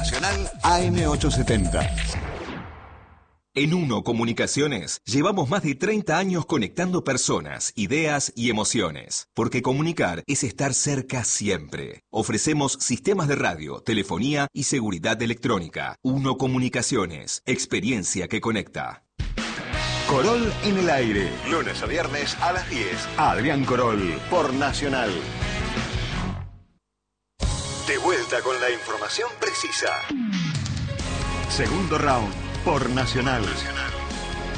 Nacional AM870. En Uno Comunicaciones llevamos más de 30 años conectando personas, ideas y emociones. Porque comunicar es estar cerca siempre. Ofrecemos sistemas de radio, telefonía y seguridad electrónica. Uno Comunicaciones, experiencia que conecta. Corol en el aire. Lunes a viernes a las 10. Adrián Corol por Nacional. De vuelta con la información precisa. Segundo round por Nacional.